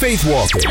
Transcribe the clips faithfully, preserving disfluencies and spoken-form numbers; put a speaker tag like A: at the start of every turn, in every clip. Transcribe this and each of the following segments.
A: Faith Walking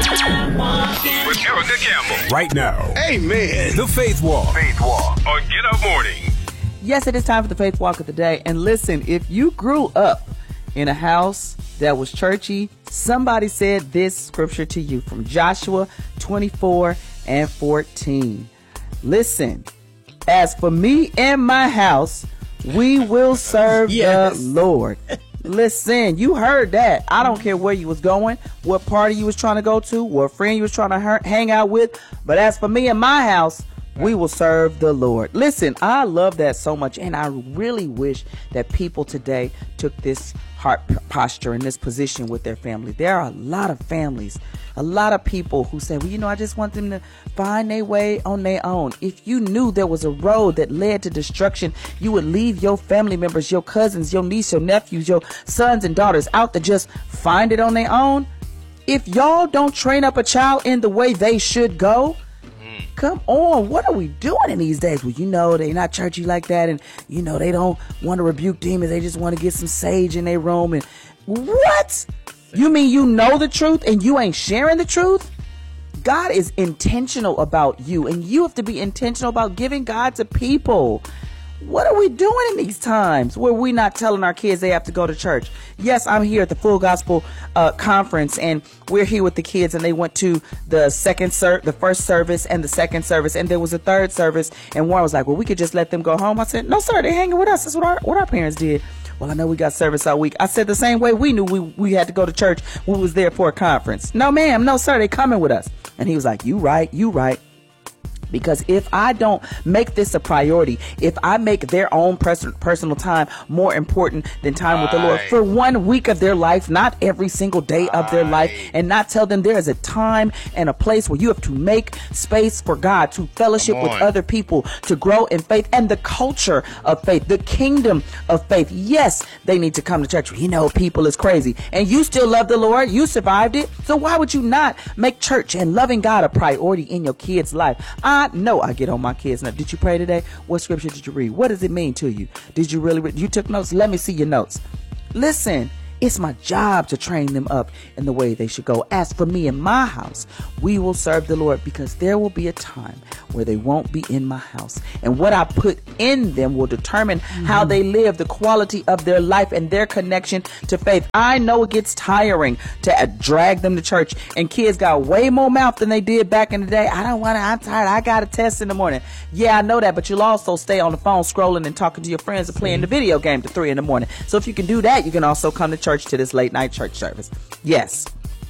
A: with Erica Campbell. Right now. Amen. The Faith Walk. Faith Walk on Get Up Morning.
B: Yes, it is time for the Faith Walk of the day. And listen, if you grew up in a house that was churchy, somebody said this scripture to you from Joshua twenty-four and fourteen. Listen, as for me and my house, we will serve yes. the Lord. Listen, you heard that. I don't care where you was going, what party you was trying to go to, what friend you was trying to hang out with. But as for me and my house, we will serve the Lord. Listen, I love that so much. And I really wish that people today took this heart posture and this position with their family. There are a lot of families, a lot of people who say, well, you know, I just want them to find their way on their own. If you knew there was a road that led to destruction, you would leave your family members, your cousins, your niece, your nephews, your sons and daughters out to just find it on their own. If y'all don't train up a child in the way they should go, come on, what are we doing in these days? Well, you know, they're not churchy like that. And, you know, they don't want to rebuke demons. They just want to get some sage in their room. And what? You mean you know the truth and you ain't sharing the truth? God is intentional about you, and you have to be intentional about giving God to people. What are we doing in these times where we're not telling our kids they have to go to church? Yes, I'm here at the Full Gospel uh, Conference, and we're here with the kids, and they went to the second ser- the first service and the second service, and there was a third service, and Warren was like, well, we could just let them go home. I said, no, sir, they're hanging with us. That's what our, what our parents did. Well, I know we got service all week. I said the same way we knew we, we had to go to church when we was there for a conference. No, ma'am. No, sir, they coming with us. And he was like, you right, you right. Because if I don't make this a priority, if I make their own pers- personal time more important than time with the Lord for one week of their life, not every single day of their life, and not tell them there is a time and a place where you have to make space for God, to fellowship with other people, to grow in faith and the culture of faith, the kingdom of faith. Yes, they need to come to church. You know, people is crazy. And you still love the Lord. You survived it. So why would you not make church and loving God a priority in your kid's life? I know I get on my kids. Now, did you pray today? What scripture did you read? What does it mean to you? Did you really read? You took notes? Let me see your notes. Listen, it's my job to train them up in the way they should go. As for me and my house, we will serve the Lord, because there will be a time where they won't be in my house. And what I put in them will determine mm-hmm. how they live, the quality of their life and their connection to faith. I know it gets tiring to uh, drag them to church, and kids got way more mouth than they did back in the day. I don't want to, I'm tired. I got a test in the morning. Yeah, I know that, but you'll also stay on the phone scrolling and talking to your friends and playing the video game to three in the morning. So if you can do that, you can also come to church to this late night church service. Yes.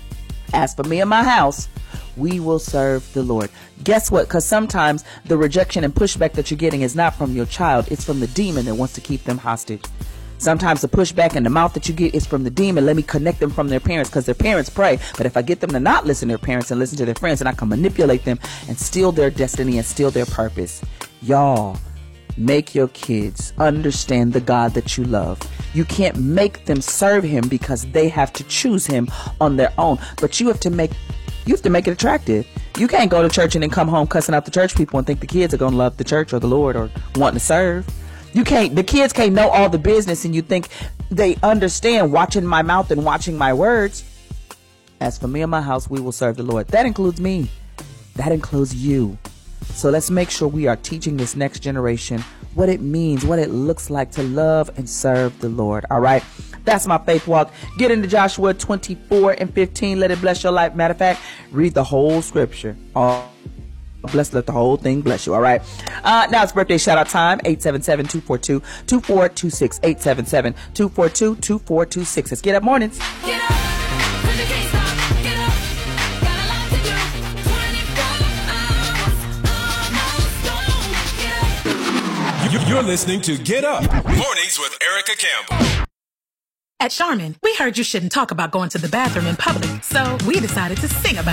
B: As for me and my house, we will serve the Lord. Guess what? Because sometimes the rejection and pushback that you're getting is not from your child. It's from the demon that wants to keep them hostage. Sometimes the pushback and the mouth that you get is from the demon. Let me connect them from their parents, because their parents pray. But if I get them to not listen to their parents and listen to their friends, then I can manipulate them and steal their destiny and steal their purpose. Y'all, make your kids understand the God that you love. You can't make them serve him because they have to choose him on their own. But you have to make you have to make it attractive. You can't go to church and then come home cussing out the church people and think the kids are going to love the church or the Lord or wanting to serve. You can't, the kids can't know all the business and you think they understand watching my mouth and watching my words. As for me and my house, we will serve the Lord. That includes me. That includes you. So let's make sure we are teaching this next generation what it means, what it looks like to love and serve the Lord. All right. That's my faith walk. Get into Joshua twenty-four and fifteen. Let it bless your life. Matter of fact, read the whole scripture. Oh, bless, let the whole thing bless you. All right. Uh, now it's birthday shout out time. eight seven seven, two four two, two four two six. eight seven seven, two four two, two four two six. Let's get up mornings. Get up.
A: You're listening to Get Up Mornings with Erica Campbell.
C: At Charmin, we heard you shouldn't talk about going to the bathroom in public, so we decided to sing about it.